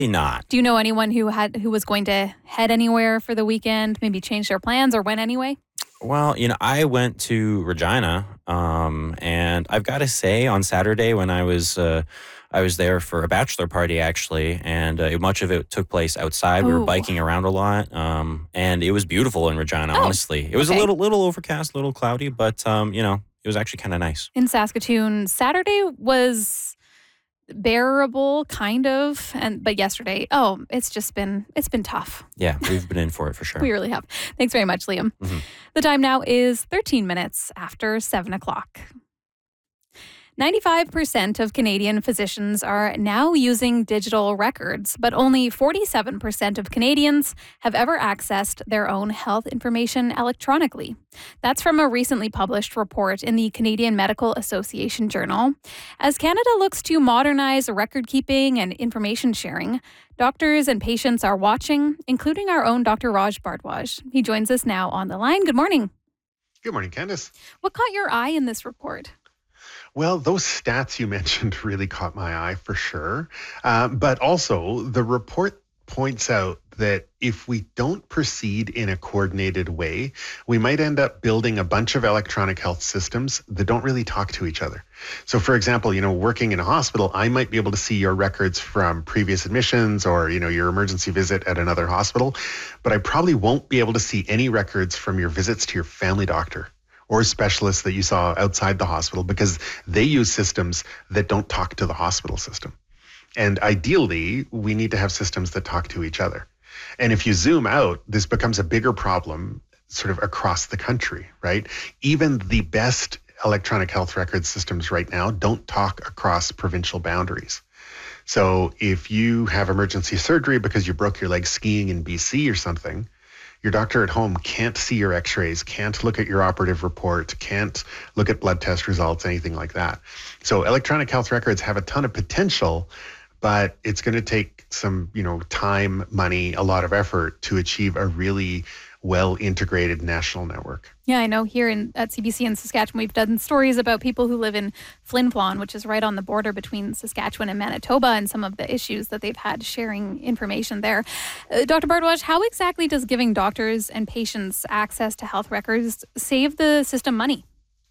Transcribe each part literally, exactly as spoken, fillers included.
not. Do you know anyone who had who was going to head anywhere for the weekend, maybe change their plans or went anyway? Well, you know, I went to Regina, um, and I've got to say, on Saturday when I was uh, I was there for a bachelor party actually, and uh, much of it took place outside. We were Oh. biking around a lot, um, and it was beautiful in Regina. Oh, Honestly, it was a okay. little little overcast, a little cloudy, but um, you know, it was actually kind of nice. In Saskatoon, Saturday was bearable, kind of, and but yesterday, oh, it's just been it's been tough. Yeah, we've been in for it for sure. We really have. Thanks very much, Liam. Mhm. The time now is thirteen minutes after seven o'clock. ninety-five percent of Canadian physicians are now using digital records, but only forty-seven percent of Canadians have ever accessed their own health information electronically. That's from a recently published report in the Canadian Medical Association Journal. As Canada looks to modernize record keeping and information sharing, doctors and patients are watching, including our own Doctor Raj Bhardwaj. He joins us now on the line. Good morning. Good morning, Candace. What caught your eye in this report? Well, those stats you mentioned really caught my eye for sure. Uh, but also, the report points out that if we don't proceed in a coordinated way, we might end up building a bunch of electronic health systems that don't really talk to each other. So, for example, you know, working in a hospital, I might be able to see your records from previous admissions or, you know, your emergency visit at another hospital, but I probably won't be able to see any records from your visits to your family doctor or specialists that you saw outside the hospital, because they use systems that don't talk to the hospital system. And ideally, we need to have systems that talk to each other. And if you zoom out, this becomes a bigger problem sort of across the country, right? Even the best electronic health record systems right now don't talk across provincial boundaries. So if you have emergency surgery because you broke your leg skiing in B C or something, your doctor at home can't see your x-rays, can't look at your operative report, can't look at blood test results, anything like that. So electronic health records have a ton of potential, but it's going to take some, you know, time, money, a lot of effort to achieve a really well-integrated national network. Yeah, I know here in at C B C in Saskatchewan, we've done stories about people who live in Flin Flon, which is right on the border between Saskatchewan and Manitoba, and some of the issues that they've had sharing information there. Uh, Doctor Bhardwaj, how exactly does giving doctors and patients access to health records save the system money?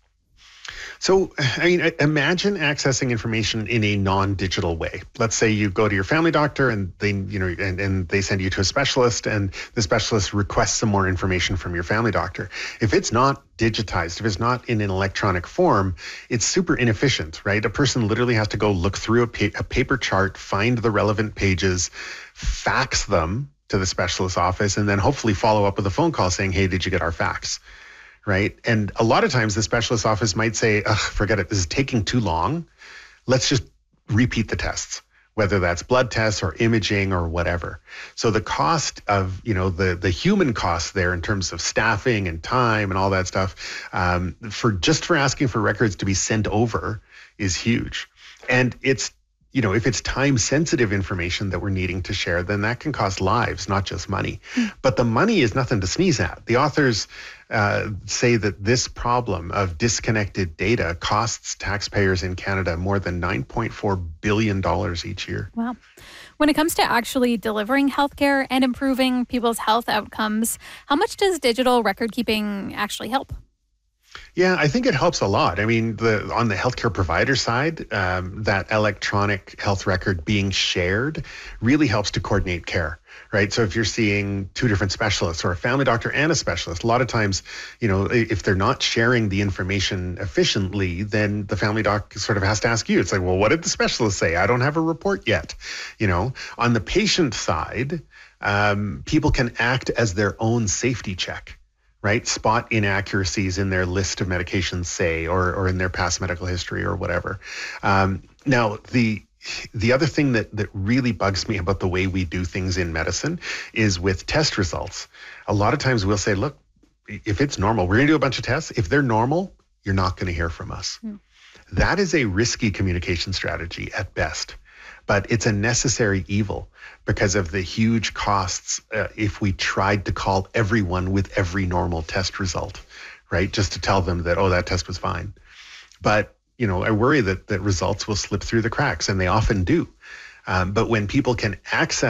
So, I mean, imagine accessing information in a non-digital way. Let's say you go to your family doctor and they, you know, and, and they send you to a specialist, and the specialist requests some more information from your family doctor. If it's not digitized, if it's not in an electronic form, it's super inefficient, right? A person literally has to go look through a, pa- a paper chart, find the relevant pages, fax them to the specialist's office, and then hopefully follow up with a phone call saying, hey, did you get our fax? Right? And a lot of times the specialist office might say, ugh, forget it, this is taking too long. Let's just repeat the tests, whether that's blood tests or imaging or whatever. So the cost of, you know, the, the human cost there in terms of staffing and time and all that stuff, um, for just for asking for records to be sent over is huge. And it's, you know, if it's time sensitive information that we're needing to share, then that can cost lives, not just money. Mm. But the money is nothing to sneeze at. The authors uh, say that this problem of disconnected data costs taxpayers in Canada more than nine point four billion dollars each year. Wow. When it comes to actually delivering healthcare and improving people's health outcomes, how much does digital record keeping actually help? Yeah, I think it helps a lot. I mean, the on the healthcare provider side, um, that electronic health record being shared really helps to coordinate care, right? So if you're seeing two different specialists or a family doctor and a specialist, a lot of times, you know, if they're not sharing the information efficiently, then the family doc sort of has to ask you. It's like, well, what did the specialist say? I don't have a report yet. You know, on the patient side, um, people can act as their own safety check. Right? Spot inaccuracies in their list of medications, say, or or in their past medical history or whatever. Um, now, the the other thing that that really bugs me about the way we do things in medicine is with test results. A lot of times we'll say, look, if it's normal, we're going to do a bunch of tests. If they're normal, you're not going to hear from us. Mm. That is a risky communication strategy at best. But it's a necessary evil because of the huge costs uh, if we tried to call everyone with every normal test result, right? Just to tell them that, oh, that test was fine. But, you know, I worry that, that results will slip through the cracks, and they often do. Um, but when people can access